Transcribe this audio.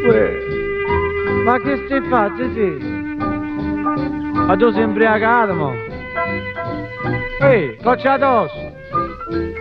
Ma che stai facendo, sì? Ma tu sei imbriacato, mo? Ehi, coccia addosso!